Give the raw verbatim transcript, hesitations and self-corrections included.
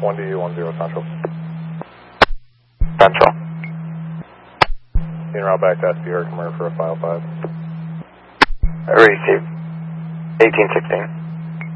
one D U one zero Central. Central. En route back to S B R, Commander for a file five. Received. eighteen sixteen.